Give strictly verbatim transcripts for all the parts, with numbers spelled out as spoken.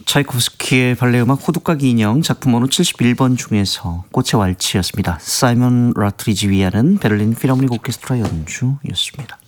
차이코프스키의 발레 음악 호두까기 인형 작품번호 칠십일 번 중에서 꽃의 왈츠였습니다. 사이먼 라트리지 위하는 베를린 필하모닉 오케스트라 연주였습니다.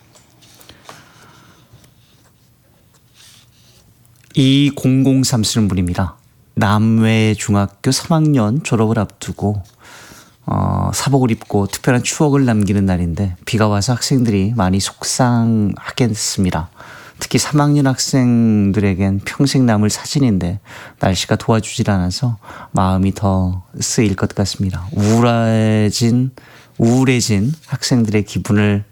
이공공삼 쓰는 분입니다. 남외 중학교 삼 학년 졸업을 앞두고 어, 사복을 입고 특별한 추억을 남기는 날인데 비가 와서 학생들이 많이 속상하겠습니다. 특히 삼 학년 학생들에겐 평생 남을 사진인데 날씨가 도와주질 않아서 마음이 더 쓰일 것 같습니다. 우울해진, 우울해진 학생들의 기분을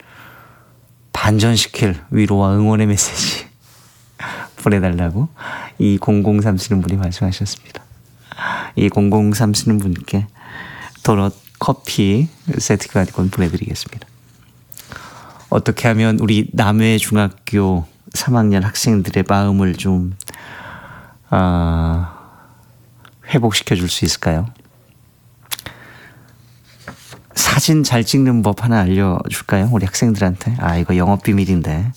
반전시킬 위로와 응원의 메시지 보내달라고 이공공삼 쓰는 분이 말씀하셨습니다. 이공공삼 쓰는 분께 도넛, 커피 세트까지 보내드리겠습니다. 어떻게 하면 우리 남해 중학교 삼 학년 학생들의 마음을 좀 어, 회복시켜 줄 수 있을까요? 사진 잘 찍는 법 하나 알려줄까요? 우리 학생들한테. 아, 이거 영업 비밀인데.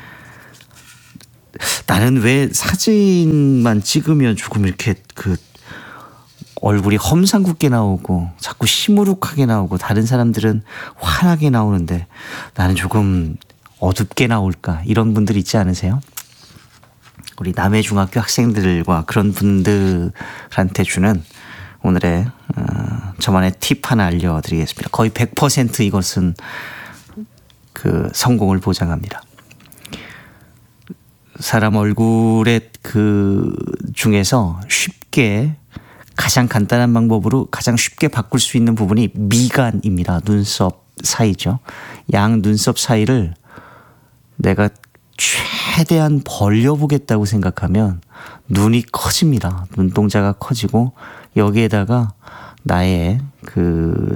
나는 왜 사진만 찍으면 조금 이렇게 그 얼굴이 험상궂게 나오고 자꾸 시무룩하게 나오고 다른 사람들은 환하게 나오는데 나는 조금 어둡게 나올까, 이런 분들 있지 않으세요? 우리 남해 중학교 학생들과 그런 분들한테 주는 오늘의 어, 저만의 팁 하나 알려드리겠습니다. 거의 백 퍼센트 이것은 그 성공을 보장합니다. 사람 얼굴의 그 중에서 쉽게 가장 간단한 방법으로 가장 쉽게 바꿀 수 있는 부분이 미간입니다. 눈썹 사이죠. 양 눈썹 사이를 내가 최대한 벌려보겠다고 생각하면 눈이 커집니다. 눈동자가 커지고 여기에다가 나의 그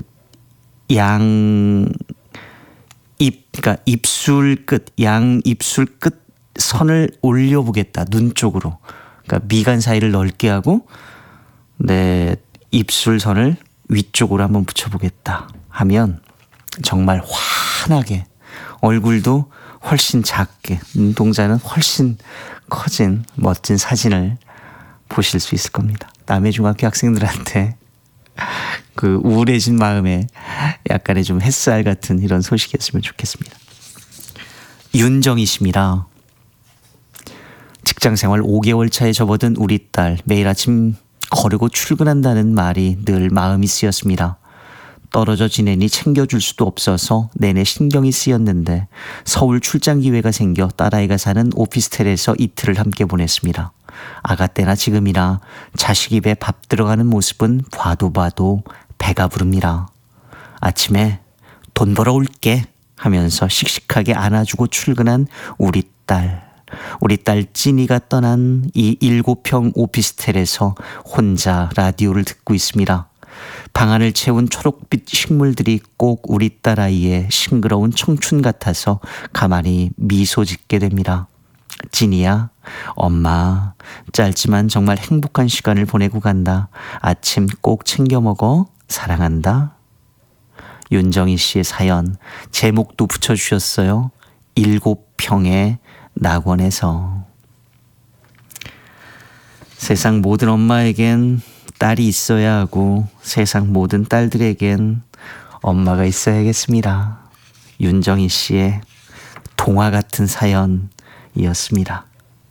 양 입, 그러니까 입술 끝, 양 입술 끝 선을 올려보겠다. 눈 쪽으로. 그러니까 미간 사이를 넓게 하고 내 입술 선을 위쪽으로 한번 붙여보겠다 하면 정말 환하게, 얼굴도 훨씬 작게, 눈동자는 훨씬 커진 멋진 사진을 보실 수 있을 겁니다. 남해 중학교 학생들한테 그 우울해진 마음에 약간의 좀 햇살 같은 이런 소식이었으면 좋겠습니다. 윤정희 씨입니다. 직장생활 오 개월 차에 접어든 우리 딸, 매일 아침 거르고 출근한다는 말이 늘 마음이 쓰였습니다. 떨어져 지내니 챙겨줄 수도 없어서 내내 신경이 쓰였는데 서울 출장 기회가 생겨 딸아이가 사는 오피스텔에서 이틀을 함께 보냈습니다. 아가 때나 지금이나 자식 입에 밥 들어가는 모습은 봐도 봐도 배가 부릅니다. 아침에 돈 벌어 올게 하면서 씩씩하게 안아주고 출근한 우리 딸. 우리 딸 찐이가 떠난 이 일곱 평 오피스텔에서 혼자 라디오를 듣고 있습니다. 방안을 채운 초록빛 식물들이 꼭 우리 딸아이의 싱그러운 청춘 같아서 가만히 미소 짓게 됩니다. 찐이야, 엄마 짧지만 정말 행복한 시간을 보내고 간다. 아침 꼭 챙겨 먹어. 사랑한다. 윤정희 씨의 사연 제목도 붙여주셨어요. 일곱 평의 낙원에서. 세상 모든 엄마에겐 딸이 있어야 하고 세상 모든 딸들에겐 엄마가 있어야겠습니다. 윤정희 씨의 동화 같은 사연이었습니다.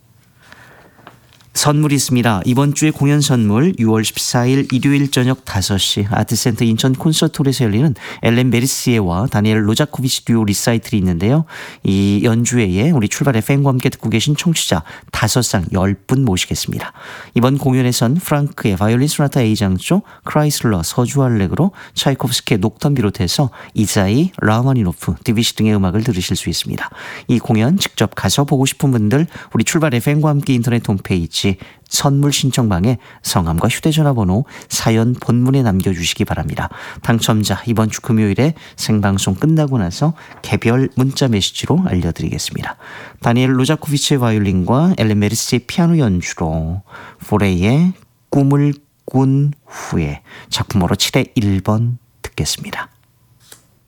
선물이 있습니다. 이번 주에 공연 선물 유월 십사일 일요일 저녁 다섯 시 아트센터 인천 콘서트홀에서 열리는 엘렌 베리시에와 다니엘 로자코비치 듀오 리사이틀이 있는데요. 이 연주회에 우리 출발 에프엠과 함께 듣고 계신 청취자 다섯 상 열 분 모시겠습니다. 이번 공연에선 프랑크의 바이올린 소나타 A장조, 크라이슬러 서주알렉으로 차이코프스키의 녹턴 비롯해서 이자이, 라마니노프, 디비시 등의 음악을 들으실 수 있습니다. 이 공연 직접 가서 보고 싶은 분들 우리 출발 에프엠과 함께 인터넷 홈페이지 선물 신청방에 성함과 휴대전화 번호, 사연 본문에 남겨주시기 바랍니다. 당첨자 이번 주 금요일에 생방송 끝나고 나서 개별 문자 메시지로 알려드리겠습니다. 다니엘 로자코비치의 바이올린과 엘렌 메리스의 피아노 연주로 포레이의 꿈을 꾼 후에 작품으로 칠의 일 번 듣겠습니다.